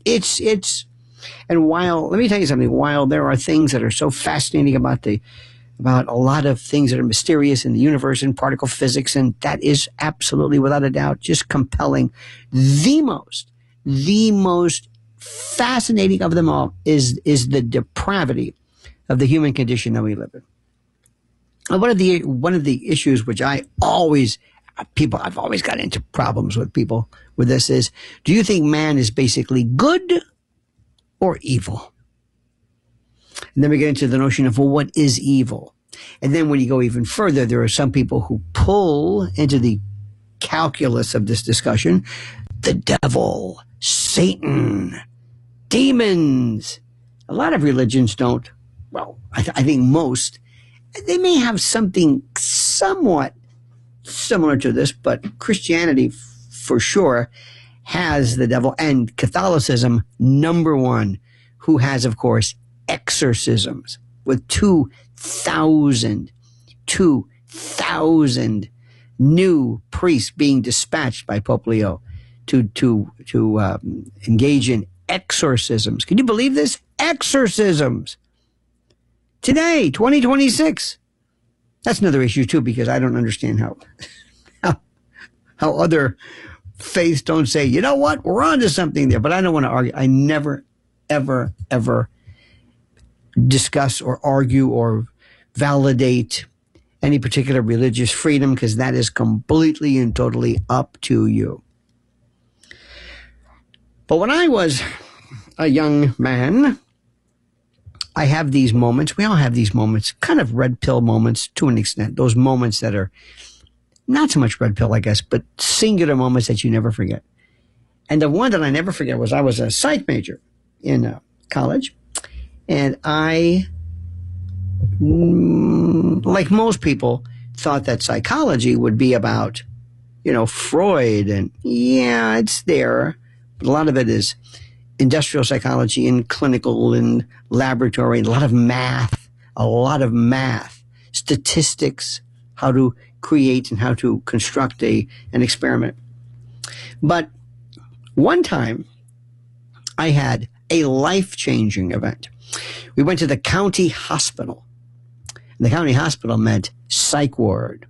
and while, let me tell you something, while there are things that are so fascinating about a lot of things that are mysterious in the universe and particle physics, and that is absolutely, without a doubt, just compelling. The most fascinating of them all is the depravity of the human condition that we live in. And one of the issues which I've always got into problems with people with this is, do you think man is basically good or evil? And then we get into the notion of, well, what is evil? And then when you go even further, there are some people who pull into the calculus of this discussion the devil, Satan, demons. A lot of religions don't. Well, I think most. They may have something somewhat similar to this, but Christianity, for sure, has the devil, and Catholicism, number one, who has, of course, exorcisms with 2,000 new priests being dispatched by Pope Leo to engage in exorcisms. Can you believe this? Exorcisms. Today, 2026. That's another issue too, because I don't understand how other faiths don't say, you know what, we're on to something there. But I don't want to argue. I never, ever, ever discuss or argue or validate any particular religious freedom, because that is completely and totally up to you. But when I was a young man, I have these moments. We all have these moments, kind of red pill moments to an extent. Those moments that are not so much red pill, I guess, but singular moments that you never forget. And the one that I never forget was, I was a psych major in college. And I, like most people, thought that psychology would be about, Freud. And yeah, it's there. But a lot of it is industrial psychology and clinical and laboratory, and a lot of math, statistics, how to create and how to construct an experiment. But one time I had a life-changing event. We went to the county hospital. And the county hospital meant psych ward.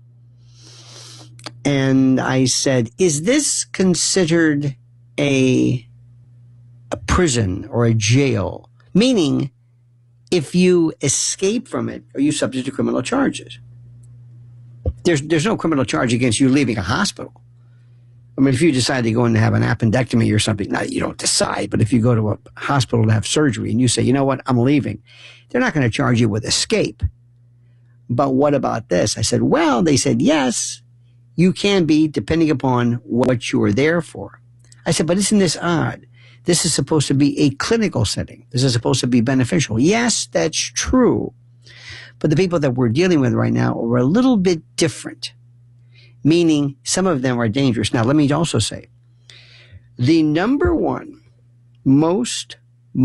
And I said, is this considered a prison or a jail? Meaning, if you escape from it, are you subject to criminal charges? There's no criminal charge against you leaving a hospital. I mean, if you decide to go in to have an appendectomy or something, not that you don't decide, but if you go to a hospital to have surgery and you say, you know what, I'm leaving, they're not going to charge you with escape. But what about this? I said, well, they said, yes, you can be, depending upon what you are there for. I said, but isn't this odd? This is supposed to be a clinical setting. This is supposed to be beneficial. Yes, that's true. But the people that we're dealing with right now are a little bit different, meaning some of them are dangerous. Now, let me also say, the number one most,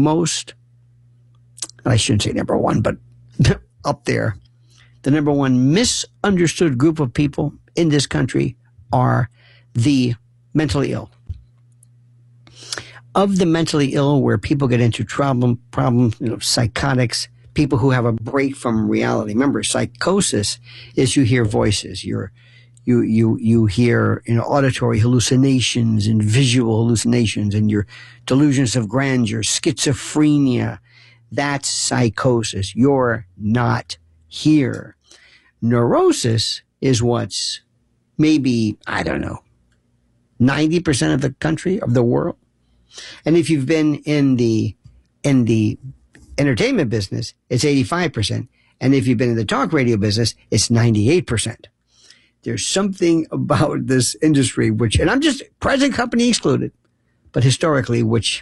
I shouldn't say number one, but up there, the number one misunderstood group of people in this country are the mentally ill. Of the mentally ill, where people get into problems, psychotics, people who have a break from reality. Remember, psychosis is you hear voices, you hear auditory hallucinations and visual hallucinations, and your delusions of grandeur, schizophrenia. That's psychosis. You're not here. Neurosis is what's maybe, 90% of the country, of the world. And if you've been in the entertainment business, it's 85%. And if you've been in the talk radio business, it's 98%. There's something about this industry which, and I'm just present company excluded, but historically, which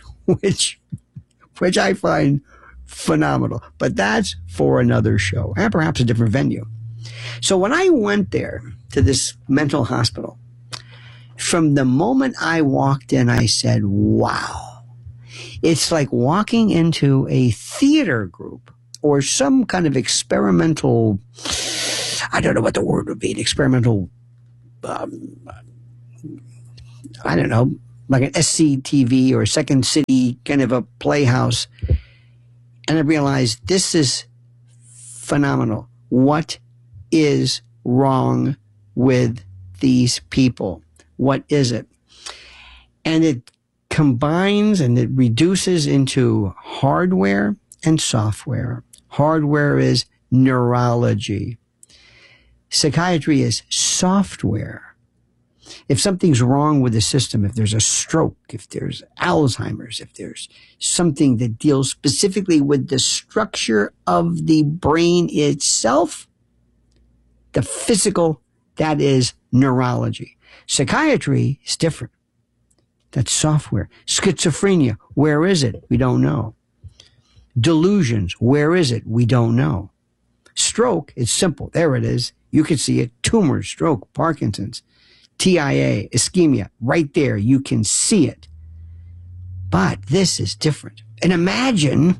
I find phenomenal. But that's for another show, and perhaps a different venue. So when I went there to this mental hospital, from the moment I walked in, I said, wow. It's like walking into a theater group or some kind of experimental, I don't know what the word would be, an experimental, like an SCTV or Second City kind of a playhouse. And I realized this is phenomenal. What is wrong with these people? What is it? And it combines and it reduces into hardware and software. Hardware is neurology. Psychiatry is software. If something's wrong with the system, if there's a stroke, if there's Alzheimer's, if there's something that deals specifically with the structure of the brain itself, the physical, that is neurology. Psychiatry is different. That's software. Schizophrenia, where is it? We don't know. Delusions, where is it? We don't know. Stroke, it's simple. There it is. You can see it. Tumor, stroke, Parkinson's, TIA, ischemia, right there. You can see it. But this is different. And imagine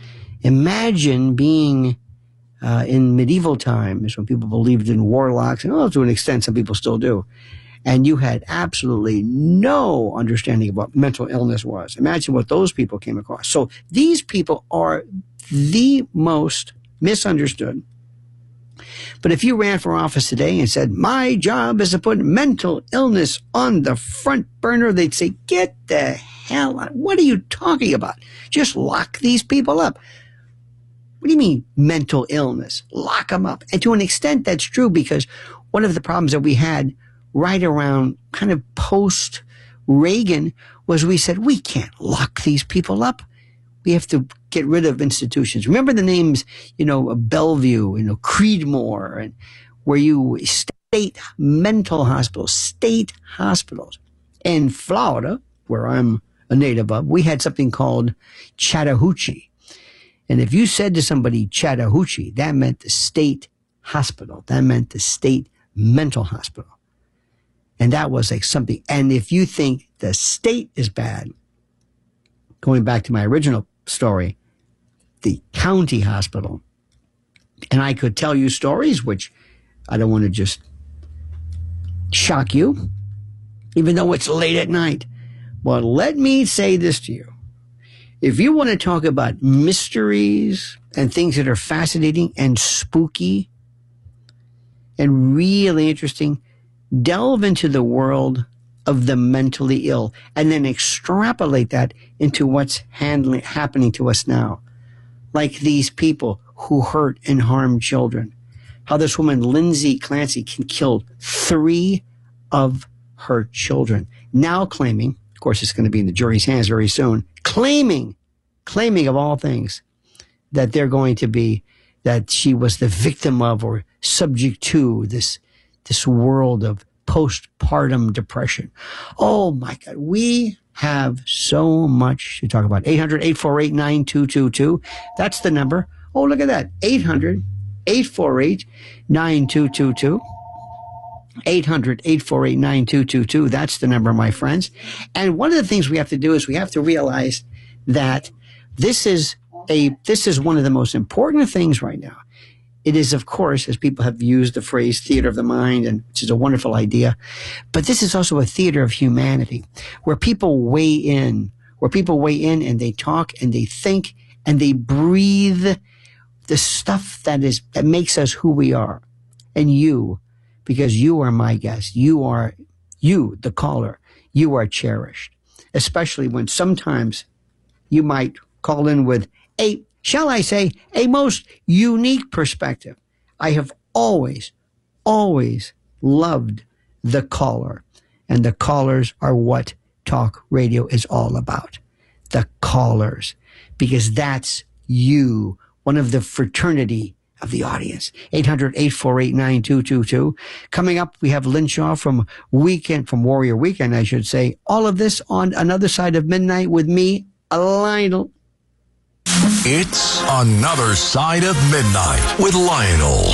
being in medieval times when people believed in warlocks, and to an extent some people still do, and you had absolutely no understanding of what mental illness was. Imagine what those people came across. So these people are the most misunderstood. But if you ran for office today and said, my job is to put mental illness on the front burner, they'd say, get the hell out. What are you talking about? Just lock these people up. What do you mean mental illness? Lock them up. And to an extent, that's true, because one of the problems that we had right around kind of post-Reagan was we said, we can't lock these people up. We have to get rid of institutions. Remember the names, Bellevue, Creedmoor, and where you state mental hospitals, state hospitals. In Florida, where I'm a native of, we had something called Chattahoochee. And if you said to somebody Chattahoochee, that meant the state hospital. That meant the state mental hospital. And that was like something. And if you think the state is bad, going back to my original story, the county hospital. And I could tell you stories, which I don't want to just shock you, even though it's late at night. But let me say this to you. If you want to talk about mysteries and things that are fascinating and spooky and really interesting, delve into the world of the mentally ill and then extrapolate that into what's happening to us now. Like these people who hurt and harm children. How this woman, Lindsay Clancy, can kill 3 of her children. Now claiming, of course it's going to be in the jury's hands very soon, claiming of all things that they're going to be, that she was the victim of or subject to this world of postpartum depression. Oh my God. We have so much to talk about. 800-848-9222. That's the number. Oh, look at that. 800-848-9222. 800-848-9222. That's the number, my friends. And one of the things we have to do is we have to realize that this is one of the most important things right now. It is, of course, as people have used the phrase theater of the mind, and which is a wonderful idea. But this is also a theater of humanity where people weigh in and they talk and they think and they breathe the stuff that makes us who we are. And you, because you are my guest, you, the caller, you are cherished, especially when sometimes you might call in with shall I say, a most unique perspective. I have always loved the caller, and the callers are what talk radio is all about. The callers, because that's you, one of the fraternity of the audience. 800-848-9222. Coming up, we have Lynn Shaw from Warrior Weekend, I should say. All of this on Another Side of Midnight with me, Lionel. It's Another Side of Midnight with Lionel.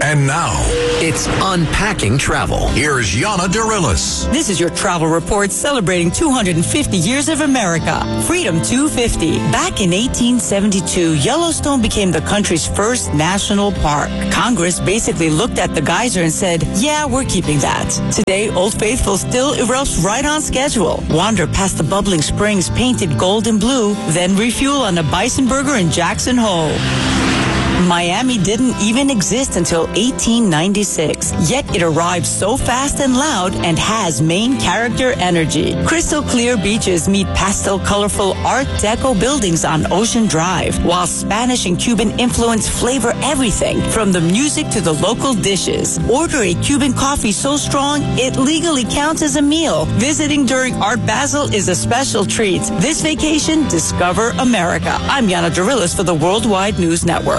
And now, It's Unpacking Travel. here's Yana Dorillis. This is your travel report celebrating 250 years of America. Freedom 250. Back in 1872, Yellowstone became the country's first national park. Congress basically looked at the geyser and said, yeah, we're keeping that. Today, Old Faithful still erupts right on schedule. Wander past the bubbling springs painted gold and blue, then refuel on a bison burger in Jackson Hole. Miami didn't even exist until 1896, yet it arrived so fast and loud and has main character energy. Crystal clear beaches meet pastel colorful Art Deco buildings on Ocean Drive, while Spanish and Cuban influence flavor everything from the music to the local dishes. Order a Cuban coffee so strong it legally counts as a meal. Visiting during Art Basel is a special treat. This vacation, discover America. I'm Yana Dorillis for the Worldwide News Network.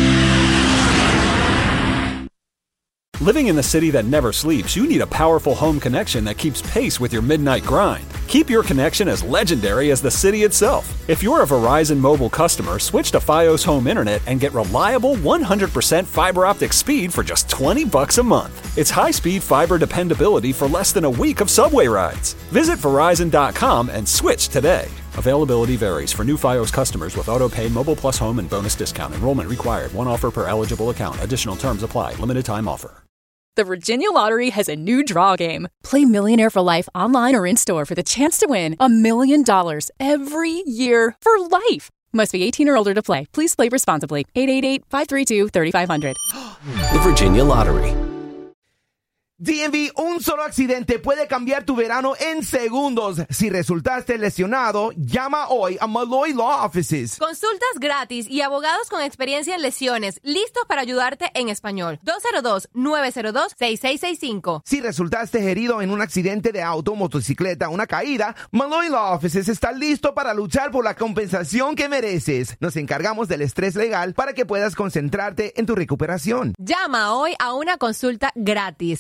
Living in the city that never sleeps, you need a powerful home connection that keeps pace with your midnight grind. Keep your connection as legendary as the city itself. If you're a Verizon mobile customer, switch to Fios Home Internet and get reliable 100% fiber optic speed for just $20 a month. It's high-speed fiber dependability for less than a week of subway rides. Visit Verizon.com and switch today. Availability varies for new Fios customers with auto-pay, Mobile Plus Home, and bonus discount. Enrollment required. One offer per eligible account. Additional terms apply. Limited time offer. The Virginia Lottery has a new draw game. Play Millionaire for Life online or in-store for the chance to win $1 million every year for life. Must be 18 or older to play. Please play responsibly. 888-532-3500. The Virginia Lottery. DMV, un solo accidente puede cambiar tu verano en segundos. Si resultaste lesionado, llama hoy a Malloy Law Offices. Consultas gratis y abogados con experiencia en lesiones, listos para ayudarte en español. 202-902-6665. Si resultaste herido en un accidente de auto, motocicleta o una caída, Malloy Law Offices está listo para luchar por la compensación que mereces. Nos encargamos del estrés legal para que puedas concentrarte en tu recuperación. Llama hoy a una consulta gratis.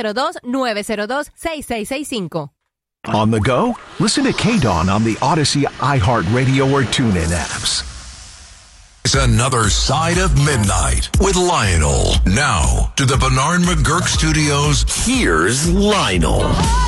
202-902-6665. On the go? Listen to KDAWN on the Odyssey, iHeartRadio, or TuneIn apps. It's another side of midnight with Lionel. Now to the Bernard McGurk Studios. Here's Lionel.